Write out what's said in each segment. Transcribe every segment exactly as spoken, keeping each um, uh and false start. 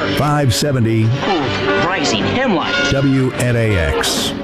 Burr. five seventy Rising Hemlock. W N A X.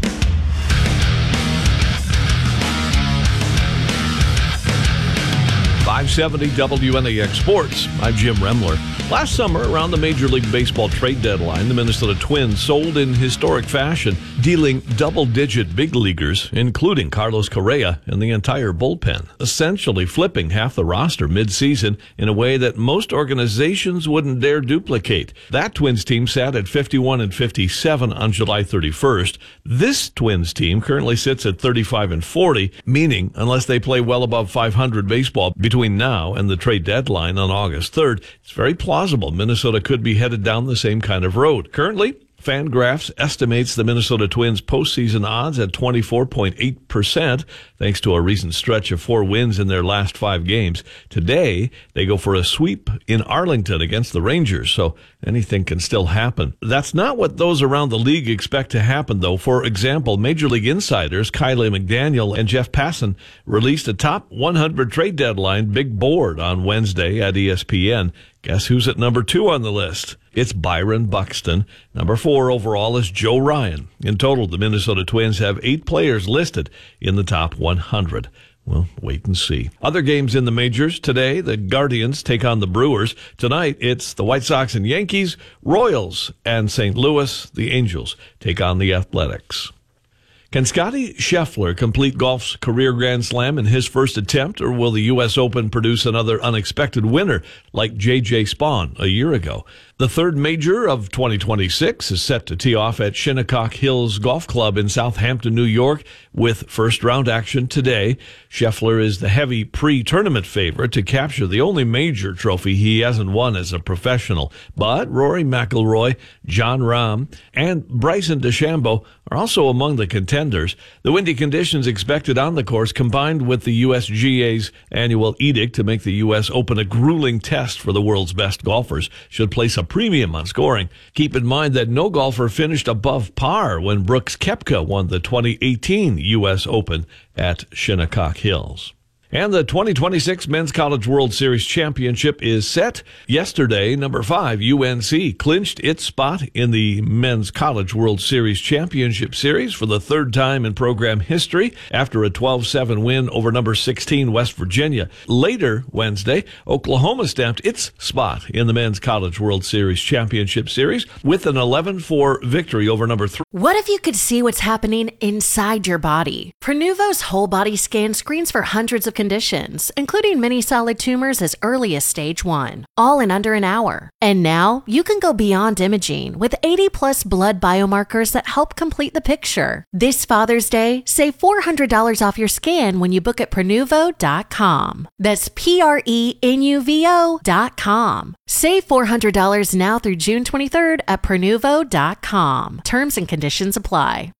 five seventy W N A X Sports. I'm Jim Remler. Last summer, around the Major League Baseball trade deadline, the Minnesota Twins sold in historic fashion, dealing double-digit big leaguers, including Carlos Correa and the entire bullpen, essentially flipping half the roster mid-season in a way that most organizations wouldn't dare duplicate. That Twins team sat at fifty-one and fifty-seven on July thirty-first. This Twins team currently sits at thirty-five and forty, meaning unless they play well above five hundred baseball between now and the trade deadline on August third, it's very plausible Minnesota could be headed down the same kind of road. Currently, Fangraphs estimates the Minnesota Twins postseason odds at twenty-four point eight percent, thanks to a recent stretch of four wins in their last five games. Today, they go for a sweep in Arlington against the Rangers, so anything can still happen. That's not what those around the league expect to happen, though. For example, Major League insiders Kiley McDaniel and Jeff Passan released a top one hundred trade deadline big board on Wednesday at E S P N. Guess who's at number two on the list? It's Byron Buxton. Number four overall is Joe Ryan. In total, the Minnesota Twins have eight players listed in the top one hundred. Well, wait and see. Other games in the majors today, the Guardians take on the Brewers. Tonight, it's the White Sox and Yankees, Royals and Saint Louis. The Angels take on the Athletics. Can Scottie Scheffler complete golf's career Grand Slam in his first attempt, or will the U S Open produce another unexpected winner like J J Spaun a year ago? The third major of twenty twenty-six is set to tee off at Shinnecock Hills Golf Club in Southampton, New York, with first-round action today. Scheffler is the heavy pre-tournament favorite to capture the only major trophy he hasn't won as a professional. But Rory McIlroy, Jon Rahm, and Bryson DeChambeau are also among the contenders. The windy conditions expected on the course, combined with the U S G A's annual edict to make the U S Open a grueling test for the world's best golfers, should place a premium on scoring. Keep in mind that no golfer finished above par when Brooks Koepka won the twenty eighteen U S Open at Shinnecock Hills. And the twenty twenty-six Men's College World Series Championship is set. Yesterday, number five, U N C, clinched its spot in the Men's College World Series Championship Series for the third time in program history after a twelve seven win over number sixteen West Virginia. Later Wednesday, Oklahoma stamped its spot in the Men's College World Series Championship Series with an eleven four victory over number three. What if you could see what's happening inside your body? Prenuvo's whole body scan screens for hundreds of conditions, including many solid tumors as early as stage one, all in under an hour. And now you can go beyond imaging with eighty plus blood biomarkers that help complete the picture. This Father's Day, save four hundred dollars off your scan when you book at Prenuvo dot com. That's P R E N U V O dot com. Save four hundred dollars now through June twenty-third at Prenuvo dot com. Terms and conditions apply.